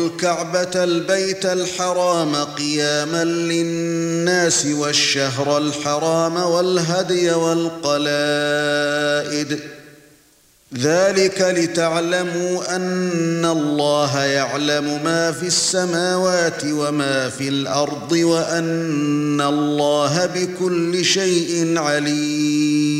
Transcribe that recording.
الكعبة البيت الحرام قياما للناس والشهر الحرام والهدي والقلائد ذلك لتعلموا أن الله يعلم ما في السماوات وما في الأرض وأن الله بكل شيء عليم.